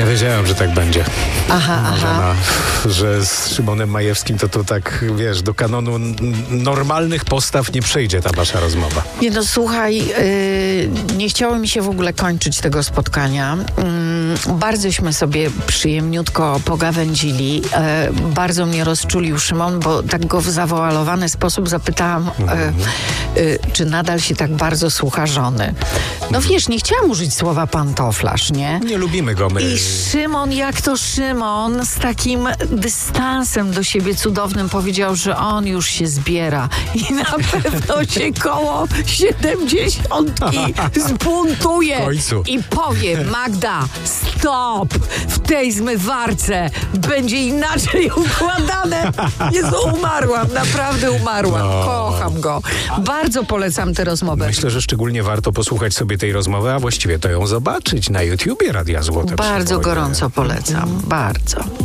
Ja wiedziałem, że tak będzie. Aha. Że z Szymonem Majewskim to tak, wiesz, do kanonu normalnych postaw nie przejdzie ta wasza rozmowa. Nie no, słuchaj, nie chciało mi się w ogóle kończyć tego spotkania. Bardzośmy sobie przyjemniutko pogawędzili. Bardzo mnie rozczulił Szymon, bo tak go w zawoalowany sposób zapytałam, czy nadal się tak bardzo słucha żony. No wiesz, nie chciałam użyć słowa pantoflarz, nie? Nie lubimy go my. I Szymon, jak to Szymon, z takim dystansem do siebie cudownym powiedział, że on już się zbiera i na pewno się koło 70 zbuntuje W końcu. i powie: Magda, stop! W tej zmywarce będzie inaczej układane. Jezu, umarłam, naprawdę umarłam. No. Kocham go. Bardzo polecam tę rozmowę. Myślę, że szczególnie warto posłuchać sobie tej rozmowy, a właściwie to ją zobaczyć na YouTubie Radia Złote Bardzo Przeboje. gorąco polecam. Bardzo.